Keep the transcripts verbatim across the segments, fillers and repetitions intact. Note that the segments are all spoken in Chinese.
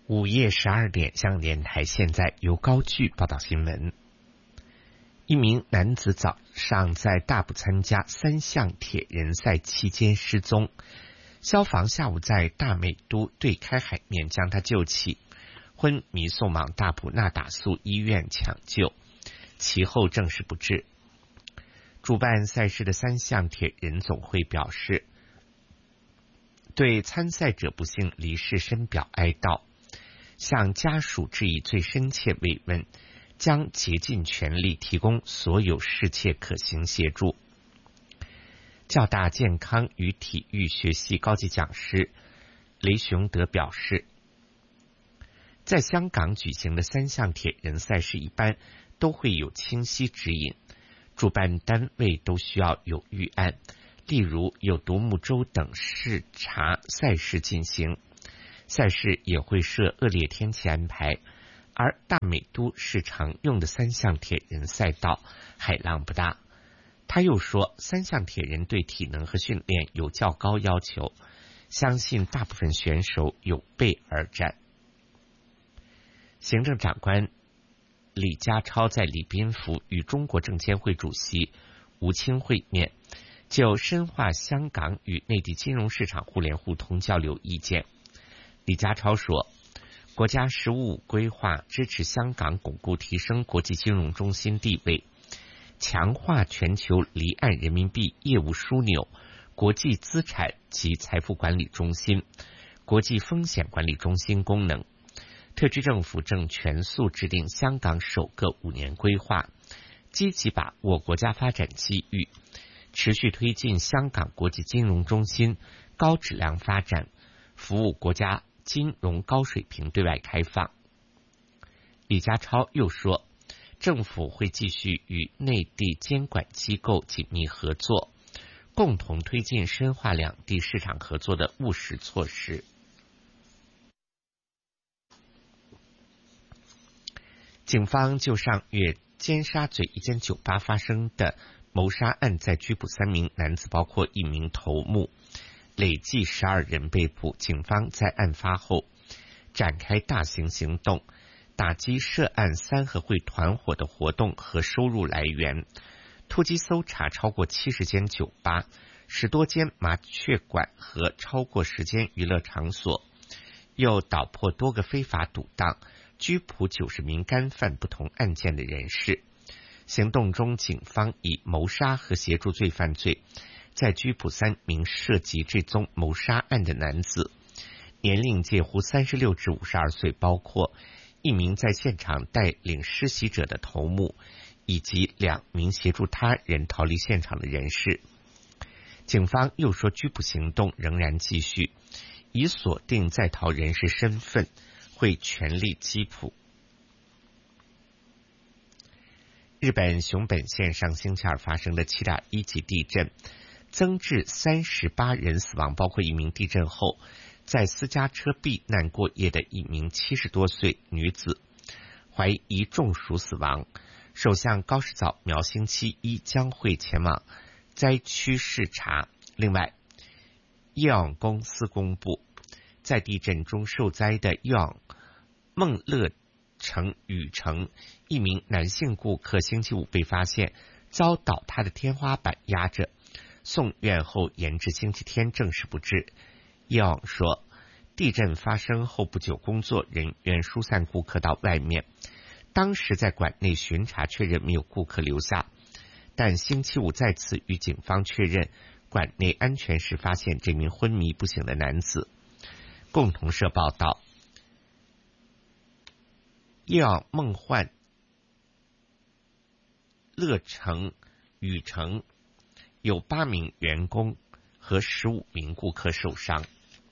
午夜十二点，香港电台现在由高炬报道新闻。一名男子早上在大埔参加三项铁人赛期间失踪，消防下午在大美都对开海面将他救起，昏迷送往大埔那打素医院抢救，其后证实不治。主办赛事的三项铁人总会表示，对参赛者不幸离世深表哀悼，向家属致以最深切慰问，将竭尽全力提供所有适切可行协助。教大健康与体育学系高级讲师雷雄德表示，在香港举行的三项铁人赛事一般都会有清晰指引，主办单位都需要有预案，例如有独木舟等视察赛事进行，赛事也会设恶劣天气安排，而大美都是常用的三项铁人赛道，海浪不大。他又说，三项铁人对体能和训练有较高要求，相信大部分选手有备而战。行政长官李家超在礼宾府与中国证监会主席吴清会面，就深化香港与内地金融市场互联互通交流意见。李家超说，国家“十五五”规划支持香港巩固提升国际金融中心地位，强化全球离岸人民币业务枢纽、国际资产及财富管理中心、国际风险管理中心功能。特区政府正全速制定香港首个五年规划，积极把握国家发展机遇，持续推进香港国际金融中心高质量发展，服务国家金融高水平对外开放。李家超又说，政府会继续与内地监管机构紧密合作，共同推进深化两地市场合作的务实措施。警方就上月尖沙咀一间酒吧发生的谋杀案在拘捕三名男子，包括一名头目，累计十二人被捕。警方在案发后展开大型行动，打击涉案三合会团伙的活动和收入来源，突击搜查超过七十间酒吧、十多间麻雀馆和超过十间娱乐场所，又捣破多个非法赌档，拘捕九十名干犯不同案件的人士。行动中，警方以谋杀和协助罪犯罪，在拘捕三名涉及这宗谋杀案的男子，年龄介乎三十六至五十二岁，包括一名在现场带领施袭者的头目，以及两名协助他人逃离现场的人士。警方又说，拘捕行动仍然继续，以锁定在逃人士身份，会全力缉捕。日本熊本县上星期二发生的 七点一 级地震，增至三十八人死亡，包括一名地震后在私家车避难过夜的一名七十多岁女子，怀疑中暑死亡。首相高市早苗星期一将会前往灾区视察。另外，伊昂公司公布，在地震中受灾的伊昂孟乐城宇城一名男性顾客星期五被发现遭倒塌的天花板压着，送院后延至星期天证实不治。伊昂说，地震发生后不久，工作人员疏散顾客到外面，当时在馆内巡查，确认没有顾客留下，但星期五再次与警方确认馆内安全时，发现这名昏迷不醒的男子。共同社报道，伊昂梦幻乐城宇城有八名员工和十五名顾客受伤。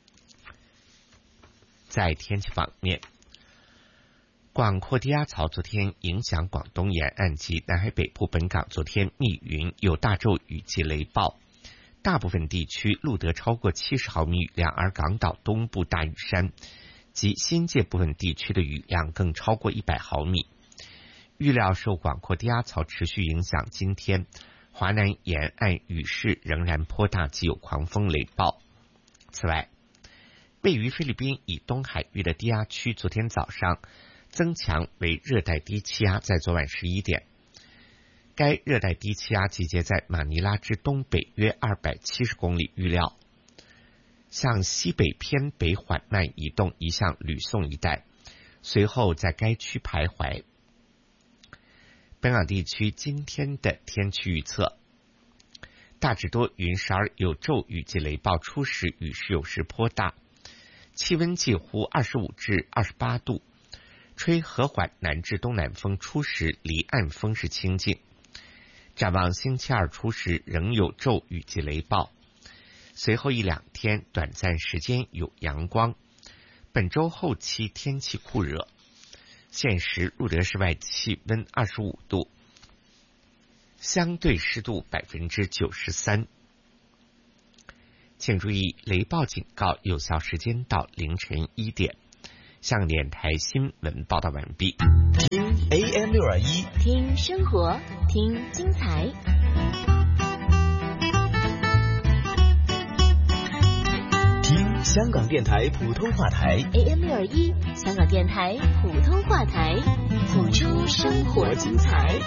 在天气方面，广阔低压槽昨天影响广东沿岸及南海北部，本港昨天密云，有大骤雨及雷暴，大部分地区录得超过七十毫米雨量，而港岛东部大屿山及新界部分地区的雨量更超过一百毫米。预料受广阔低压槽持续影响，今天华南沿岸雨势仍然颇大，及有狂风雷暴。此外， 位于菲律宾以东海域的低压区昨天早上增强为热带低气压，在昨晚十一点，该热带低气压集结在马尼拉之东北约二百七十公里，预料向西北偏北缓慢移动，移向吕宋一带，随后在该区徘徊。本港地区今天的天气预测：大致多云，时而有骤雨及雷暴，初时雨势有时颇大，气温介乎二十五至二十八度，吹和缓南至东南风，初时离岸风势清劲。展望星期二初时仍有骤雨及雷暴，随后一两天短暂时间有阳光。本周后期天气酷热，现时路德室外气温二十五度，相对湿度百分之九十三。请注意，雷暴警告有效时间到凌晨一点。香港电台新闻报道完毕。 听 A M 六二一， 听生活，听精彩。 听香港电台普通话台 A M 六二一，香港电台普通话台，谱出生活精彩。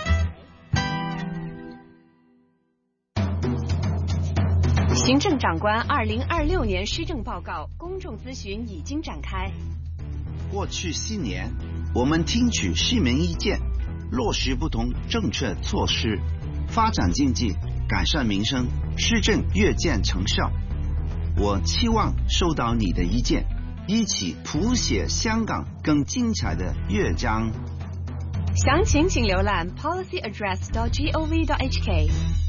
行政长官二零二六年施政报告公众咨询已经展开。 过去四年，我们听取市民意见，落实不同政策措施，发展经济，改善民生，施政越见成效。我期望收到你的意见，一起谱写香港更精彩的乐章。 详情请浏览 policy address dot gov dot h k。